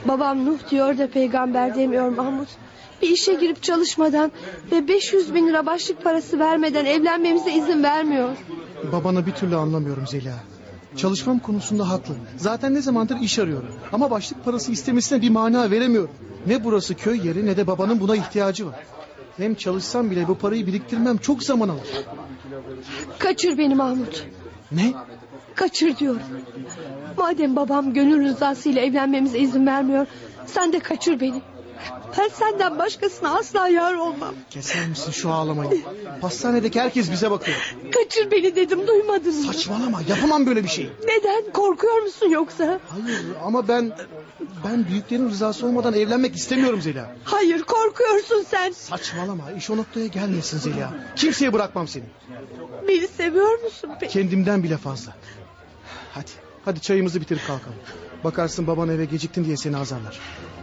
Babam Nuh diyor da peygamber demiyor Mahmut. Bir işe girip çalışmadan ve 500.000 lira başlık parası vermeden evlenmemize izin vermiyor. Babanı bir türlü anlamıyorum Zeliha. Çalışmam konusunda haklı. Zaten ne zamandır iş arıyorum. Ama başlık parası istemesine bir mana veremiyorum. Ne burası köy yeri ne de babanın buna ihtiyacı var. Hem çalışsam bile bu parayı biriktirmem çok zaman alır. Kaçır beni Mahmut. Ne? Kaçır diyorum. Madem babam gönül rızasıyla evlenmemize izin vermiyor, sen de kaçır beni. Ben senden başkasına asla yar olmam. Keser misin şu ağlamayı? Pastanedeki herkes bize bakıyor. Kaçır beni dedim, duymadın mı? Saçmalama, yapamam böyle bir şey. Neden, korkuyor musun yoksa? Hayır ama ben büyüklerin rızası olmadan evlenmek istemiyorum Zeliha. Hayır, korkuyorsun sen. Saçmalama, iş o noktaya gelmesin Zeliha. Kimseye bırakmam seni. Beni seviyor musun peki? Kendimden bile fazla. Hadi çayımızı bitirip kalkalım. Bakarsın baban eve geciktin diye seni azarlar.